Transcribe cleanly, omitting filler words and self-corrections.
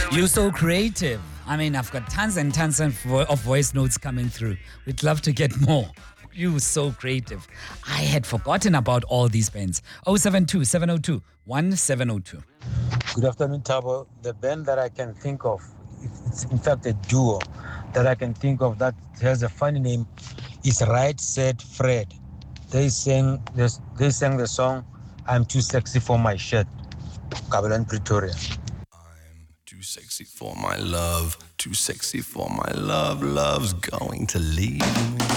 You're so creative. I mean, I've got tons and tons of voice notes coming through. We'd love to get more. You're so creative. I had forgotten about all these bands. 072 702 1702. Good afternoon, Tabo. The band that I can think of, it's in fact a duo that I can think of that has a funny name, is Right Said Fred. They sang the song "I'm Too Sexy for My Shirt." Kabelan, Pretoria. I'm too sexy for my love, too sexy for my love, love's going to leave me.